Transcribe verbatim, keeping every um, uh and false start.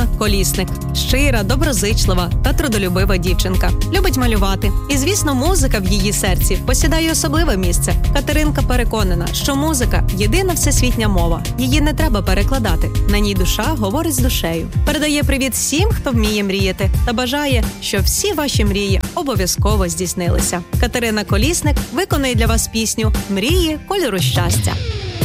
Катерина Колісник. Щира, доброзичлива та трудолюбива дівчинка. Любить малювати. І, звісно, музика в її серці посідає особливе місце. Катеринка переконана, що музика – єдина всесвітня мова. Її не треба перекладати. На ній душа говорить з душею. Передає привіт всім, хто вміє мріяти, та бажає, щоб всі ваші мрії обов'язково здійснилися. Катерина Колісник виконує для вас пісню «Мрії кольору щастя».